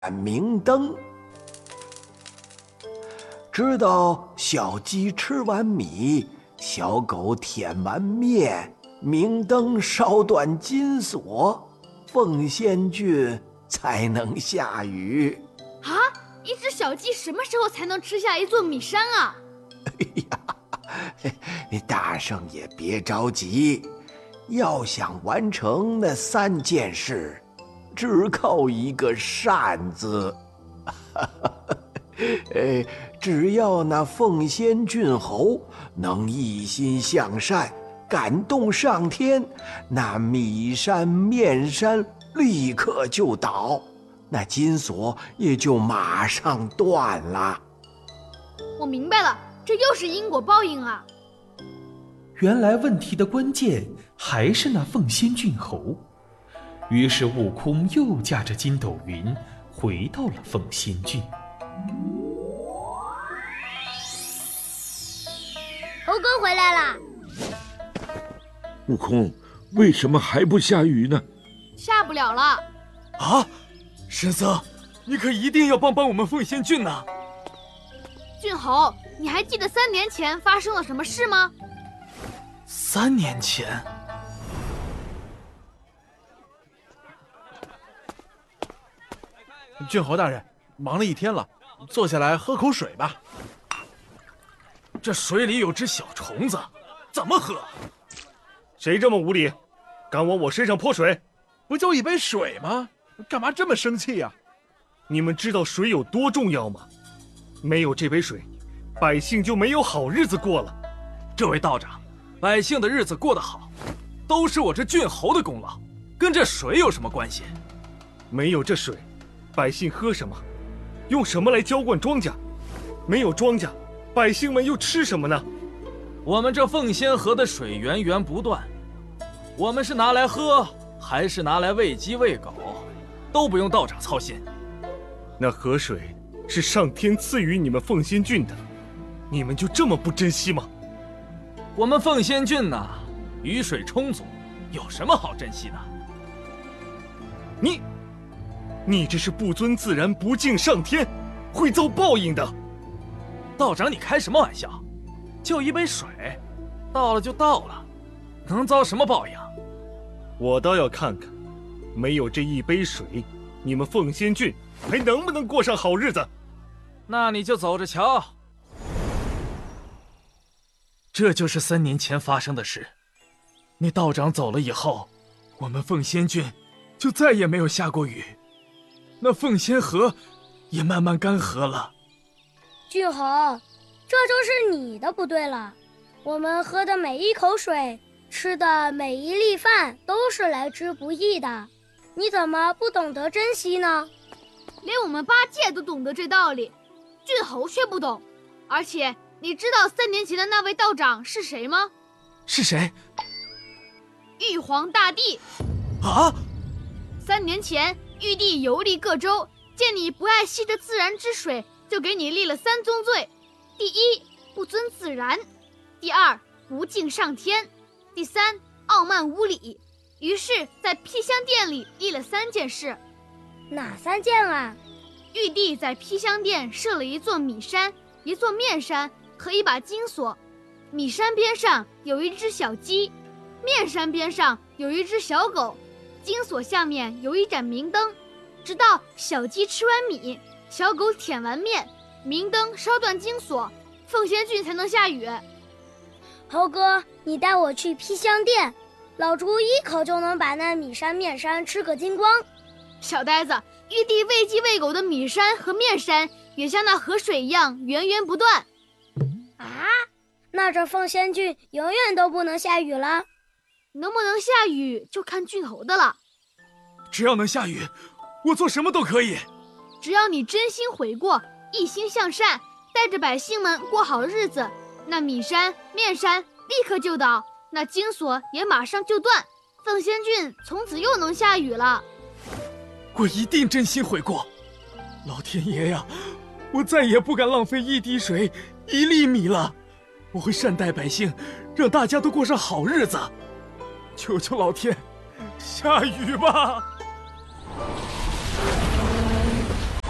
明灯。直到小鸡吃完米，小狗舔完面，明灯烧断金锁，凤仙郡才能下雨。 啊，一只小鸡什么时候才能吃下一座米山啊？ 哎呀，大圣也别着急，要想完成那3件事，只靠一个善字。只要那凤仙郡侯能一心向善，感动上天，那米山面山立刻就倒，那金锁也就马上断了。 我明白了，这又是因果报应啊！ 原来问题的关键还是那凤仙郡侯。于是悟空又驾着筋斗云回到了凤仙郡。 猴哥回来啦！ 悟空，为什么还不下雨呢？ 下不了了。 啊，神僧，你可一定要帮帮我们凤仙郡呐！ 郡侯，你还记得3年前发生了什么事吗 ？3年前，郡侯大人，忙了一天了，坐下来喝口水吧。这水里有只小虫子，怎么喝？谁这么无礼，敢往我身上泼水？不就一杯水吗？干嘛这么生气呀？你们知道水有多重要吗？没有这杯水，百姓就没有好日子过了。这位道长，百姓的日子过得好，都是我这郡侯的功劳，跟这水有什么关系？没有这水，百姓喝什么？用什么来浇灌庄稼？没有庄稼，百姓们又吃什么呢？ 我们这凤仙河的水源源不断，我们是拿来喝，还是拿来喂鸡喂狗，都不用道长操心。 那河水是上天赐予你们凤仙郡的，你们就这么不珍惜吗？ 我们凤仙郡呐，雨水充足，有什么好珍惜的？ 你这是不尊自然，不敬上天，会遭报应的。 道长，你开什么玩笑？就一杯水，到了就到了，能遭什么报应？ 我倒要看看，没有这一杯水，你们凤仙郡还能不能过上好日子？ 那你就走着瞧。 这就是3年前发生的事。那道长走了以后，我们凤仙郡就再也没有下过雨，那凤仙河也慢慢干涸了。 郡侯，这就是你的不对了。我们喝的每一口水，吃的每一粒饭，都是来之不易的，你怎么不懂得珍惜呢？ 连我们8戒都懂得这道理，郡侯却不懂。而且你知道3年前的那位道长是谁吗？ 是谁？ 玉皇大帝。 啊 ！3年前，玉帝游历各州，见你不爱惜这自然之水，就给你立了3宗罪：第一，不尊自然；第二，不敬上天；第三，傲慢无礼。于是，在披香殿里立了3件事。 哪3件啊？ 玉帝在披香殿设了一座米山、一座面山和一把金锁。米山边上有一只小鸡，面山边上有一只小狗，金锁下面有一盏明灯。直到小鸡吃完米，小狗舔完面，明灯烧断金锁，凤仙郡才能下雨。 猴哥，你带我去披香殿，老猪一口就能把那米山面山吃个精光。 小呆子，玉帝喂鸡喂狗的米山和面山也像那河水一样源源不断。 啊，那这凤仙郡永远都不能下雨了？ 能不能下雨就看郡侯的了。 只要能下雨，我做什么都可以。 只要你真心悔过，一心向善，带着百姓们过好日子，那米山、面山立刻就倒，那金锁也马上就断，凤仙郡从此又能下雨了。 我一定真心悔过。老天爷呀，我再也不敢浪费一滴水、一粒米了。我会善待百姓，让大家都过上好日子。求求老天，下雨吧！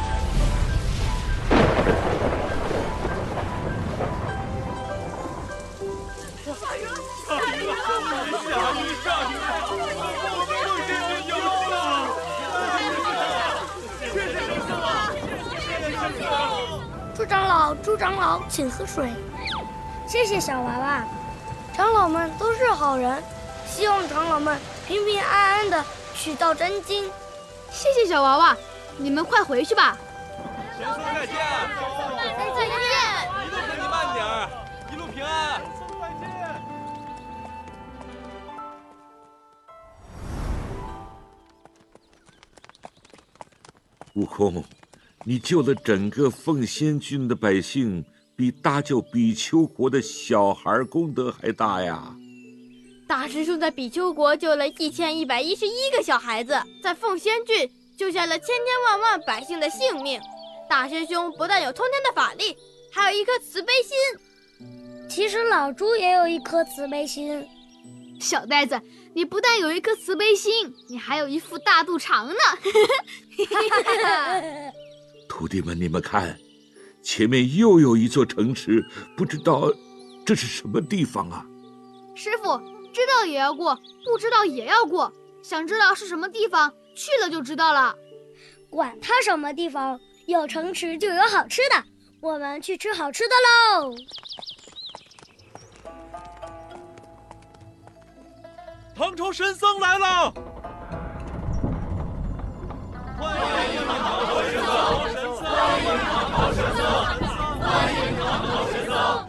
老朱长老请喝水。谢谢小娃娃，长老们都是好人，希望长老们平平安安的取到真经。 谢谢小娃娃，你们快回去吧。 神叔再见！ 再见！ 一路和你慢点，一路平安。 悟空，你救了整个凤仙郡的百姓，比搭救比丘国的小孩功德还大呀！ 大师兄在比丘国救了1111个小孩子，在凤仙郡救下了千千万万百姓的性命。大师兄不但有通天的法力，还有一颗慈悲心。 其实老朱也有一颗慈悲心。 小呆子，你不但有一颗慈悲心，你还有一副大肚肠呢。 徒弟们，你们看，前面又有一座城池，不知道这是什么地方啊？ 师傅，知道也要过，不知道也要过。想知道是什么地方，去了就知道了。 管它什么地方，有城池就有好吃的，我们去吃好吃的喽！ 唐朝神僧来了！欢迎唐朝神僧！欢迎唐朝神僧！欢迎唐朝神僧！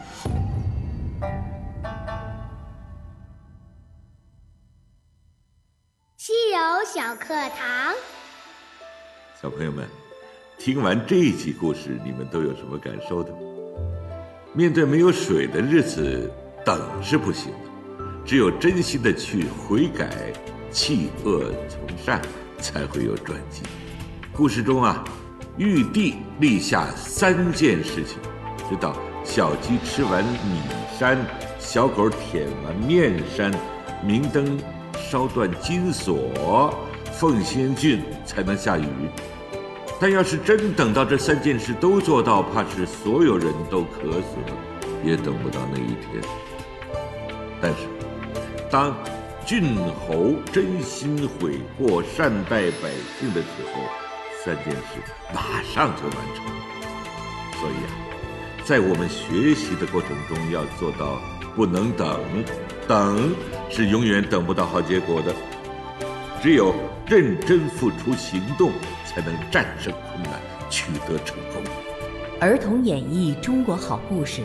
西游小课堂， 小朋友们，听完这一集故事，你们都有什么感受的？面对没有水的日子，等是不行的。只有真心的去悔改，弃恶从善，才会有转机。故事中啊，玉帝立下3件事情，直到小鸡吃完米山，小狗舔完面山，明灯烧断金锁，凤仙郡才能下雨。但要是真等到这3件事都做到，怕是所有人都渴死了，也等不到那一天。但是当郡侯真心悔过、善待百姓的时候，3件事马上就完成。所以啊，在我们学习的过程中，要做到不能等，等是永远等不到好结果的。只有认真付出行动，才能战胜困难，取得成功。 儿童演绎中国好故事。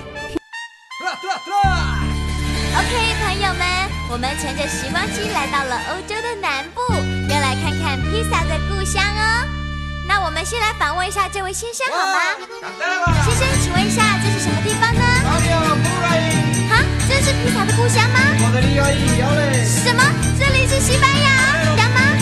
OK， 朋友们，我们乘着时光机来到了欧洲的南部，要来看看披萨的故乡哦。那我们先来访问一下这位先生好吗？先生，请问一下这是什么地方呢？哈，这是披萨的故乡吗？什么？这里是西班牙？